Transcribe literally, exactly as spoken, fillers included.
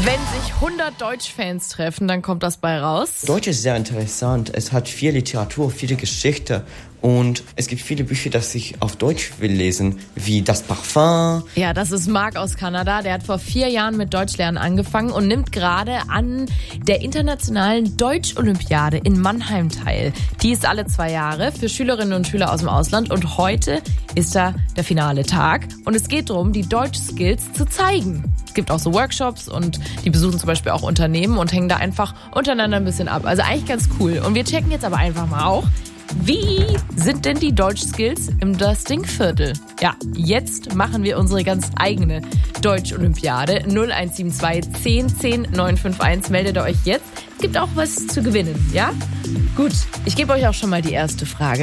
Wenn sich hundert Deutschfans treffen, dann kommt das bei raus. Deutsch ist sehr interessant. Es hat viel Literatur, viele Geschichte. Und es gibt viele Bücher, das ich auf Deutsch will lesen, wie Das Parfum. Ja, das ist Marc aus Kanada. Der hat vor vier Jahren mit Deutschlernen angefangen und nimmt gerade an der internationalen Deutsch-Olympiade in Mannheim teil. Die ist alle zwei Jahre für Schülerinnen und Schüler aus dem Ausland. Und heute ist da der finale Tag. Und es geht darum, die Deutsch-Skills zu zeigen. Es gibt auch so Workshops und die besuchen zum Beispiel auch Unternehmen und hängen da einfach untereinander ein bisschen ab. Also eigentlich ganz cool. Und wir checken jetzt aber einfach mal auch, wie sind denn die Deutsch-Skills im Das Ding-Viertel? Ja, jetzt machen wir unsere ganz eigene Deutsch-Olympiade. null eins sieben zwei zehn zehn neun fünf eins. Meldet euch jetzt. Es gibt auch was zu gewinnen, ja? Gut, ich gebe euch auch schon mal die erste Frage.